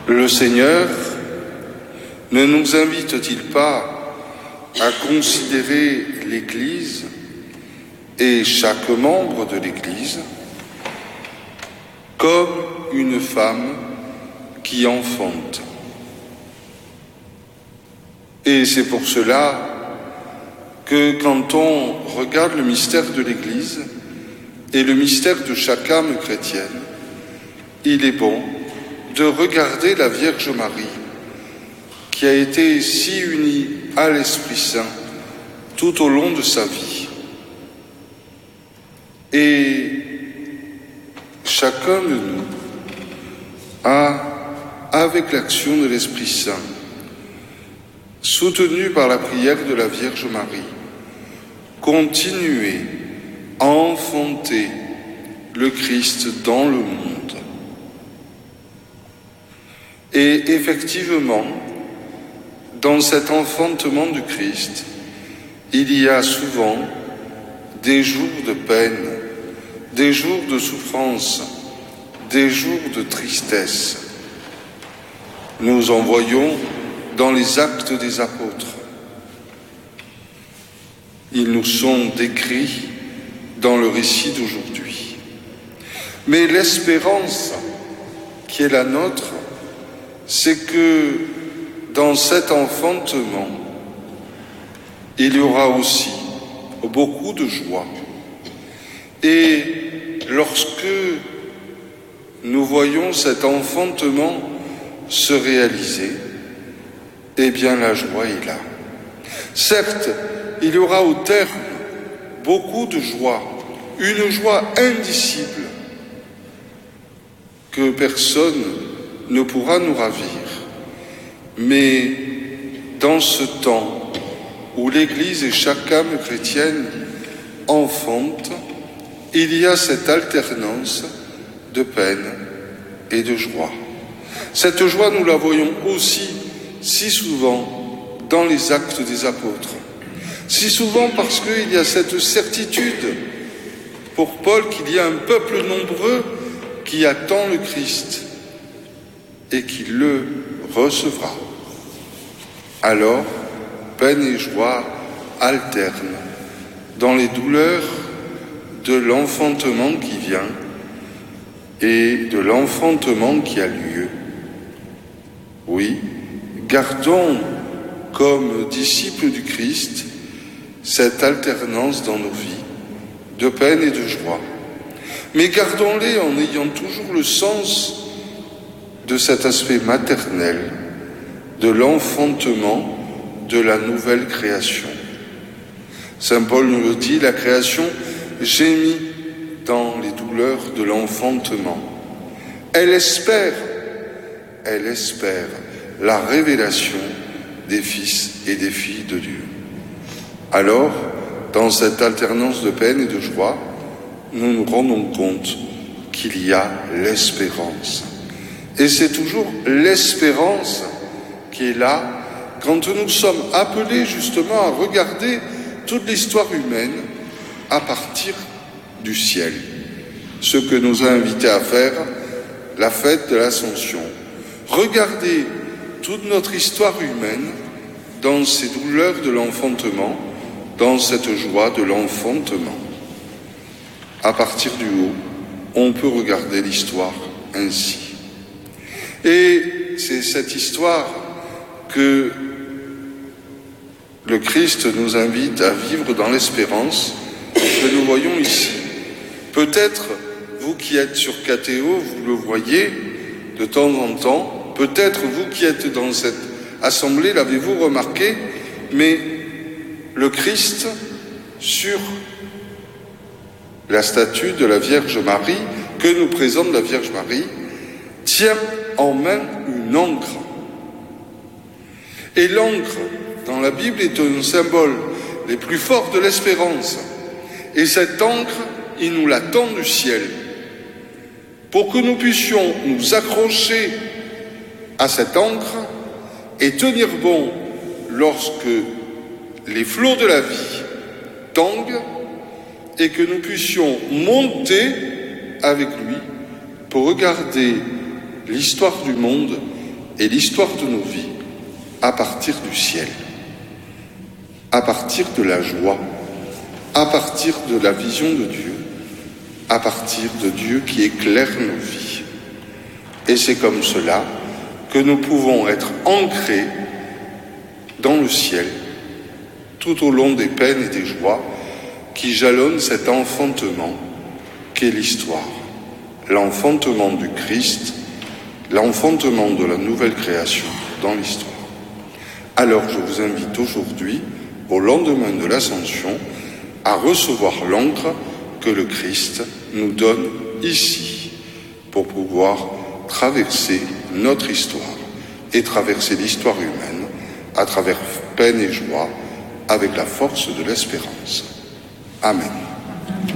Le Seigneur ne nous invite-t-il pas à considérer l'Église et chaque membre de l'Église comme une femme qui enfante? Et c'est pour cela que quand on regarde le mystère de l'Église et le mystère de chaque âme chrétienne, il est bon de regarder la Vierge Marie, qui a été si unie à l'Esprit Saint tout au long de sa vie. Et chacun de nous a, avec l'action de l'Esprit Saint, soutenu par la prière de la Vierge Marie, continué à enfanter le Christ dans le monde. Et effectivement, dans cet enfantement du Christ, il y a souvent des jours de peine, des jours de souffrance, des jours de tristesse. Nous en voyons dans les actes des apôtres. Ils nous sont décrits dans le récit d'aujourd'hui. Mais l'espérance qui est la nôtre, c'est que dans cet enfantement, il y aura aussi beaucoup de joie. Et lorsque nous voyons cet enfantement se réaliser, eh bien la joie est là. Certes, il y aura au terme beaucoup de joie, une joie indicible que personne ne pourra nous ravir. Mais dans ce temps où l'Église et chaque âme chrétienne enfante, il y a cette alternance de peine et de joie. Cette joie, nous la voyons aussi si souvent dans les actes des apôtres. Si souvent parce qu'il y a cette certitude pour Paul qu'il y a un peuple nombreux qui attend le Christ et qui le recevra. Alors, peine et joie alternent dans les douleurs de l'enfantement qui vient et de l'enfantement qui a lieu. Oui, gardons comme disciples du Christ cette alternance dans nos vies de peine et de joie. Mais gardons-les en ayant toujours le sens de cet aspect maternel, de l'enfantement de la nouvelle création. Saint Paul nous le dit, la création gémit dans les douleurs de l'enfantement. Elle espère la révélation des fils et des filles de Dieu. Alors, dans cette alternance de peine et de joie, nous nous rendons compte qu'il y a l'espérance. Et c'est toujours l'espérance qui est là quand nous sommes appelés justement à regarder toute l'histoire humaine à partir du ciel. Ce que nous a invités à faire la fête de l'Ascension. Regarder toute notre histoire humaine dans ces douleurs de l'enfantement, dans cette joie de l'enfantement. À partir du haut, on peut regarder l'histoire ainsi. Et c'est cette histoire que le Christ nous invite à vivre dans l'espérance que nous voyons ici. Peut-être, vous qui êtes sur KTO, vous le voyez de temps en temps. Peut-être, vous qui êtes dans cette assemblée, l'avez-vous remarqué, mais le Christ, sur la statue de la Vierge Marie, que nous présente la Vierge Marie, tient en main une ancre. Et l'ancre, dans la Bible, est un symbole les plus forts de l'espérance. Et cette ancre, il nous la tend du ciel, pour que nous puissions nous accrocher à cette ancre et tenir bon lorsque les flots de la vie tanguent et que nous puissions monter avec lui pour regarder l'histoire du monde et l'histoire de nos vies à partir du ciel, à partir de la joie, à partir de la vision de Dieu, à partir de Dieu qui éclaire nos vies. Et c'est comme cela que nous pouvons être ancrés dans le ciel tout au long des peines et des joies qui jalonnent cet enfantement qu'est l'histoire, l'enfantement du Christ, l'enfantement de la nouvelle création dans l'histoire. Alors je vous invite aujourd'hui, au lendemain de l'Ascension, à recevoir l'encre que le Christ nous donne ici pour pouvoir traverser notre histoire et traverser l'histoire humaine à travers peine et joie avec la force de l'espérance. Amen.